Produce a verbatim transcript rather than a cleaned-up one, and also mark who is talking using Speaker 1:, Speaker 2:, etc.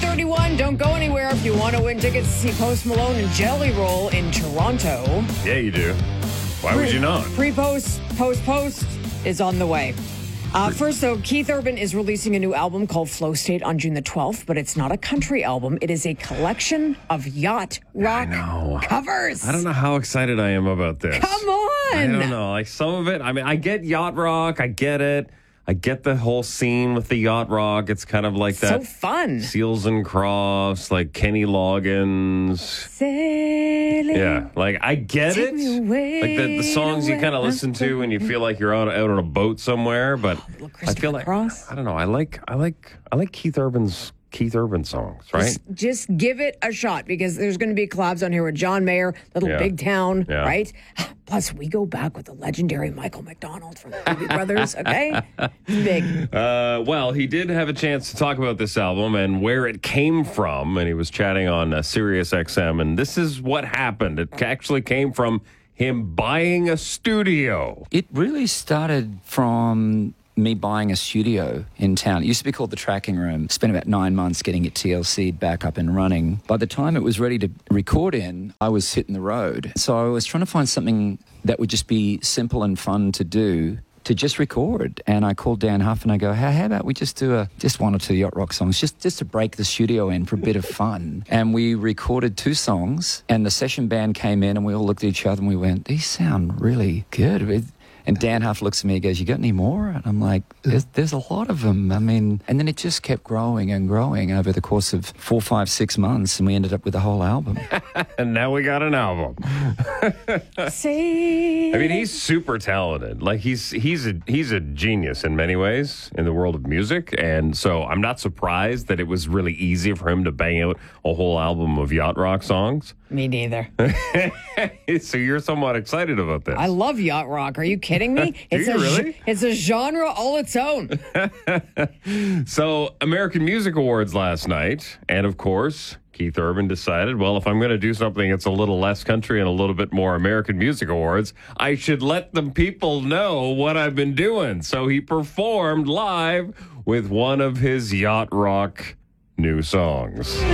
Speaker 1: thirty-one. Don't go anywhere if you want to win tickets to see Post Malone and Jelly Roll in Toronto.
Speaker 2: Yeah, you do. Why would you not?
Speaker 1: Pre-post, post-post is on the way. Uh, first, though, Keith Urban is releasing a new album called Flow State on June the twelfth, but it's not a country album. It is a collection of yacht rock covers.
Speaker 2: I don't know how excited I am about this.
Speaker 1: Come on.
Speaker 2: I don't know. Like some of it, I mean, I get yacht rock. I get it. I get the whole scene with the yacht rock. It's kind of like that.
Speaker 1: So fun.
Speaker 2: Seals and Crofts, like Kenny Loggins.
Speaker 1: Sailing.
Speaker 2: Yeah, like I get
Speaker 1: Take
Speaker 2: it.
Speaker 1: me away,
Speaker 2: Like the, the songs you kind of
Speaker 1: away.
Speaker 2: listen to when you feel like you're out, out on a boat somewhere. But
Speaker 1: Little
Speaker 2: I
Speaker 1: Christopher
Speaker 2: feel like
Speaker 1: Cross.
Speaker 2: I don't know. I like I like I like Keith Urban's Keith Urban songs, right?
Speaker 1: Just, just give it a shot because there's going to be collabs on here with John Mayer, Little
Speaker 2: Yeah.
Speaker 1: Big Town,
Speaker 2: Yeah.
Speaker 1: right? Plus, we go back with the legendary Michael McDonald from the Doobie Brothers, okay? Big.
Speaker 2: Uh, well, he did have a chance to talk about this album and where it came from, and he was chatting on uh, Sirius X M, and this is what happened. It actually came from him buying a studio.
Speaker 3: It really started from me buying a studio in town. It used to be called the Tracking Room. Spent about nine months getting it T L C'd back up and running. By the time it was ready to record in, I was hitting the road. So I was trying to find something that would just be simple and fun to do, to just record. And I called Dan Huff and I go, hey, how about we just do a just one or two yacht rock songs, just, just to break the studio in for a bit of fun. And we recorded two songs, and the session band came in, and we all looked at each other and we went, these sound really good. It, And Dan Huff looks at me and goes, you got any more? And I'm like, there's, there's a lot of them. I mean, and then it just kept growing and growing over the course of four, five, six months, and we ended up with a whole album.
Speaker 2: And now we got an album.
Speaker 1: Say
Speaker 2: I mean, he's super talented. Like he's he's a he's a genius in many ways in the world of music, and so I'm not surprised that it was really easy for him to bang out a whole album of yacht rock songs.
Speaker 1: Me neither.
Speaker 2: So you're somewhat excited about this.
Speaker 1: I love yacht rock. Are you kidding me? It's
Speaker 2: you
Speaker 1: a
Speaker 2: really?
Speaker 1: It's a genre all its own.
Speaker 2: So American Music Awards last night, and of course, Keith Urban decided, well, if I'm going to do something that's a little less country and a little bit more American Music Awards, I should let the people know what I've been doing. So he performed live with one of his yacht rock new songs.